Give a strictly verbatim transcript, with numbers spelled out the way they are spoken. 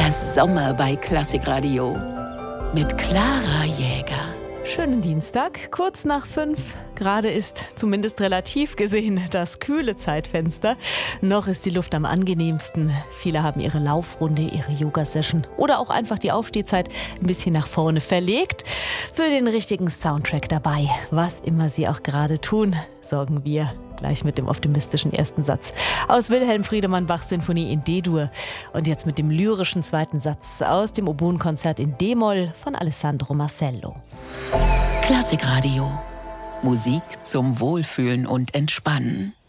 Der Sommer bei Klassikradio mit Clara Jäger. Schönen Dienstag, kurz nach fünf. Gerade ist, zumindest relativ gesehen, das kühle Zeitfenster. Noch ist die Luft am angenehmsten. Viele haben ihre Laufrunde, ihre Yoga-Session oder auch einfach die Aufstehzeit ein bisschen nach vorne verlegt. Für den richtigen Soundtrack dabei. Was immer Sie auch gerade tun, sorgen wir gleich mit dem optimistischen ersten Satz aus Wilhelm Friedemann Bachs Sinfonie in D-Dur. Und jetzt mit dem lyrischen zweiten Satz aus dem Oboenkonzert in D-Moll von Alessandro Marcello. Klassikradio. Musik zum Wohlfühlen und Entspannen.